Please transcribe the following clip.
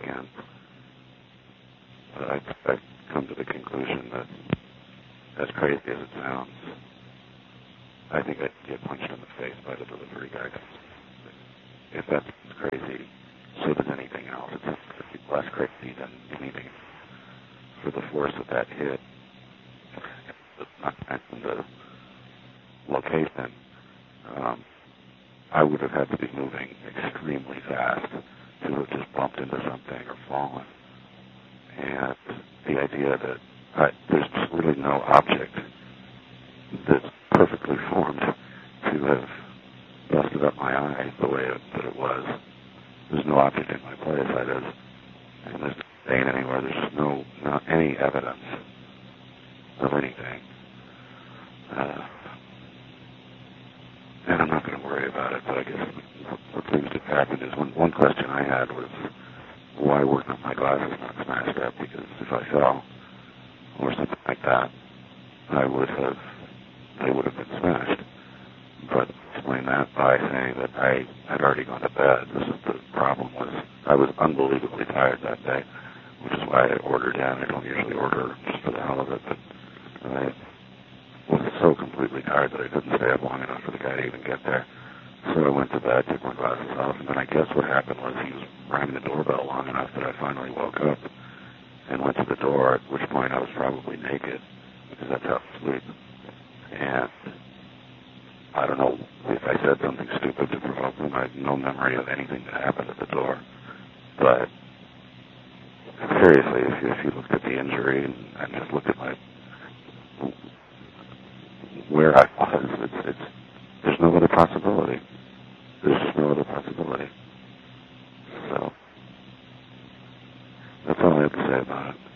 again. But I've come to the conclusion that, as crazy as it sounds, I think I'd get punched in the face by the delivery guy. If that's crazy, so does anything else. It's less crazy than anything. For the force of that hit, not the location, I would have had to be moving extremely fast to have just bumped into something or fallen. And the idea that there's just really no object that's perfectly formed to have busted up my eye the way that it was. There's no object in my place. And there's no stain anywhere. There's just not any evidence of anything. And I'm not going to worry about it, but I guess what things that happened is one question I had was why weren't my glasses not smashed up? Because if I fell or something like that, they would have been smashed. But explain that by saying that I had already gone to bed. The problem was I was unbelievably tired that day, which is why I ordered in. I don't usually order just for the hell of it, but I was so completely tired that I couldn't stay up long enough for the guy to even get there. So I went to bed, took my glasses off, and then I guess what happened was he was ringing the doorbell long enough that I finally woke up and went to the door, at which point I was probably naked, because that's how I sleep. And I don't know if I said something stupid to provoke him. I have no memory of anything that happened at the door. But seriously, if you looked at the injury and just looked at where I was, there's no other possibility. There's just no other possibility. So that's all I have to say about it.